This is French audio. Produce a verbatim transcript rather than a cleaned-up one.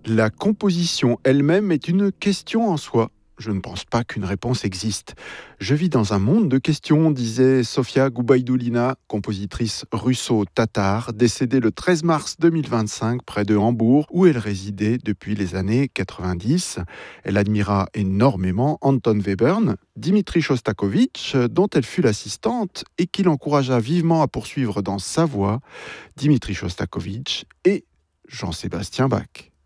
La composition elle-même est une question en soi. Je ne pense pas qu'une réponse existe. Je vis dans un monde de questions, disait Sofia Goubaïdoulina, compositrice russo-tatare, décédée le treize mars deux mille vingt-cinq près de Hambourg, où elle résidait depuis les années quatre-vingt-dix. Elle admira énormément Anton Webern, Dimitri Shostakovich, dont elle fut l'assistante et qui l'encouragea vivement à poursuivre dans sa voie, Dimitri Shostakovich et Jean-Sébastien Bach.